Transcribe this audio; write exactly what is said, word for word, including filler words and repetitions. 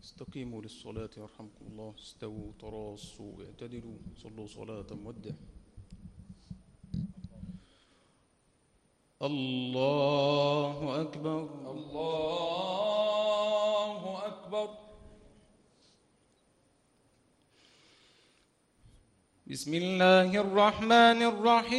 استقيموا للصلاة يرحمكم الله. استووا تراصوا اعتدلوا صلوا صلاة مودع. الله أكبر الله أكبر. بسم الله الرحمن الرحيم.